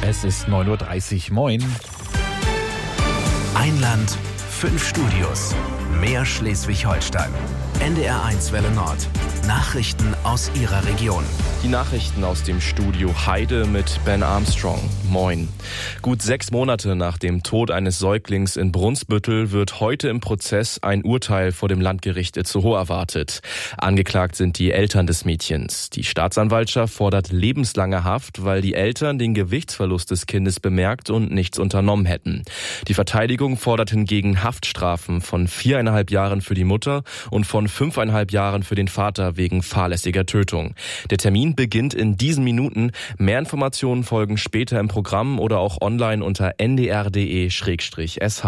Es ist 9:30 Uhr. Moin. Ein Land, 5 Studios. Mehr Schleswig-Holstein. NDR1 Welle Nord. Nachrichten aus Ihrer Region. Die Nachrichten aus dem Studio Heide mit Ben Armstrong. Moin. Gut 6 Monate nach dem Tod eines Säuglings in Brunsbüttel wird heute im Prozess ein Urteil vor dem Landgericht Itzehoe erwartet. Angeklagt sind die Eltern des Mädchens. Die Staatsanwaltschaft fordert lebenslange Haft, weil die Eltern den Gewichtsverlust des Kindes bemerkt und nichts unternommen hätten. Die Verteidigung fordert hingegen Haftstrafen von 4,5 Jahren für die Mutter und von 5,5 Jahren für den Vater wegen fahrlässiger Tötung. Der Termin beginnt in diesen Minuten. Mehr Informationen folgen später im Programm oder auch online unter ndr.de/sh.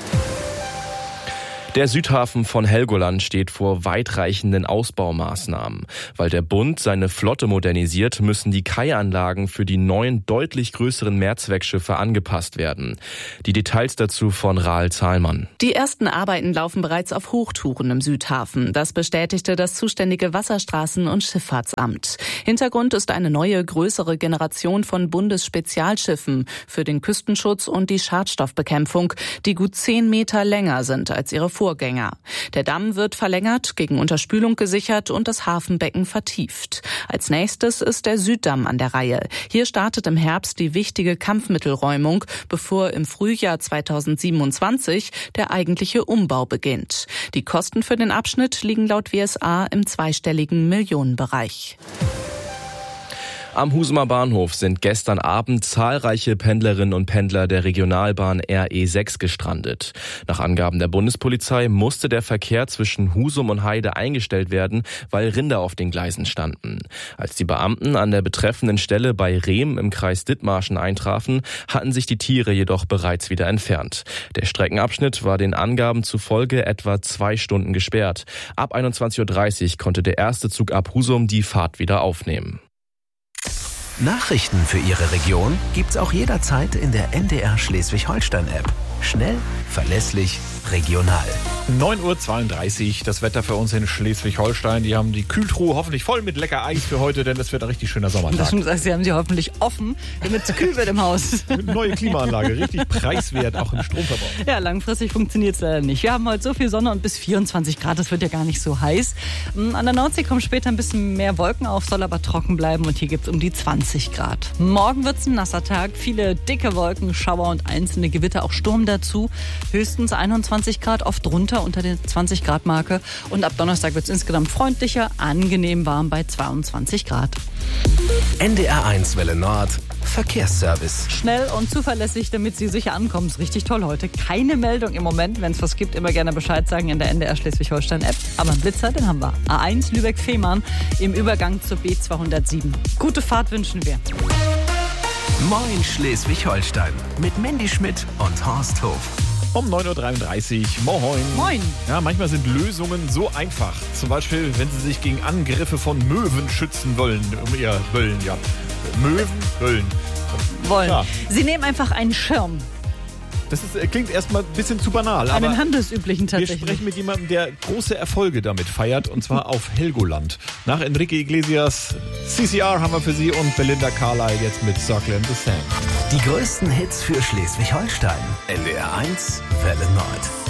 Der Südhafen von Helgoland steht vor weitreichenden Ausbaumaßnahmen. Weil der Bund seine Flotte modernisiert, müssen die Kaianlagen für die neuen, deutlich größeren Mehrzweckschiffe angepasst werden. Die Details dazu von Rahel Zahlmann. Die ersten Arbeiten laufen bereits auf Hochtouren im Südhafen. Das bestätigte das zuständige Wasserstraßen- und Schifffahrtsamt. Hintergrund ist eine neue, größere Generation von Bundesspezialschiffen für den Küstenschutz und die Schadstoffbekämpfung, die gut 10 Meter länger sind als ihre Vorgänger. Der Damm wird verlängert, gegen Unterspülung gesichert und das Hafenbecken vertieft. Als nächstes ist der Süddamm an der Reihe. Hier startet im Herbst die wichtige Kampfmittelräumung, bevor im Frühjahr 2027 der eigentliche Umbau beginnt. Die Kosten für den Abschnitt liegen laut WSA im zweistelligen Millionenbereich. Am Husumer Bahnhof sind gestern Abend zahlreiche Pendlerinnen und Pendler der Regionalbahn RE6 gestrandet. Nach Angaben der Bundespolizei musste der Verkehr zwischen Husum und Heide eingestellt werden, weil Rinder auf den Gleisen standen. Als die Beamten an der betreffenden Stelle bei Rehm im Kreis Dithmarschen eintrafen, hatten sich die Tiere jedoch bereits wieder entfernt. Der Streckenabschnitt war den Angaben zufolge etwa 2 Stunden gesperrt. Ab 21:30 Uhr konnte der erste Zug ab Husum die Fahrt wieder aufnehmen. Nachrichten für Ihre Region gibt's auch jederzeit in der NDR Schleswig-Holstein-App. Schnell, verlässlich, regional. 9:32 Uhr, das Wetter für uns in Schleswig-Holstein. Die haben die Kühltruhe hoffentlich voll mit lecker Eis für heute, denn es wird ein richtig schöner Sommertag. Du sagst, sie haben sie hoffentlich offen, damit es kühl wird im Haus. Neue Klimaanlage, richtig preiswert, auch im Stromverbrauch. Ja, langfristig funktioniert es leider nicht. Wir haben heute so viel Sonne und bis 24 Grad, das wird ja gar nicht so heiß. An der Nordsee kommen später ein bisschen mehr Wolken auf, soll aber trocken bleiben und hier gibt es um die 20 Grad. Morgen wird es ein nasser Tag, viele dicke Wolken, Schauer und einzelne Gewitter, auch Sturm dazu. Höchstens 21 Grad, oft drunter unter der 20 Grad Marke. Und ab Donnerstag wird es insgesamt freundlicher, angenehm warm bei 22 Grad. NDR1 Welle Nord. Verkehrsservice. Schnell und zuverlässig, damit Sie sicher ankommen. Ist richtig toll heute. Keine Meldung im Moment. Wenn es was gibt, immer gerne Bescheid sagen in der NDR Schleswig-Holstein-App. Aber einen Blitzer, den haben wir. A1 Lübeck-Fehmarn im Übergang zur B207. Gute Fahrt wünschen wir. Moin Schleswig-Holstein. Mit Mandy Schmidt und Horst Hof. Um 9:33 Uhr. Moin. Moin. Ja, manchmal sind Lösungen so einfach. Zum Beispiel, wenn Sie sich gegen Angriffe von Möwen schützen wollen. Möwen. Wollen. Ja. Sie nehmen einfach einen Schirm. Das klingt erstmal ein bisschen zu banal, aber Einen handelsüblichen wir tatsächlich. sprechen mit jemandem, der große Erfolge damit feiert, und zwar auf Helgoland. Nach Enrique Iglesias, CCR haben wir für Sie und Belinda Carlisle jetzt mit Circle in the Sand. Die größten Hits für Schleswig-Holstein. NDR1 Welle Nord.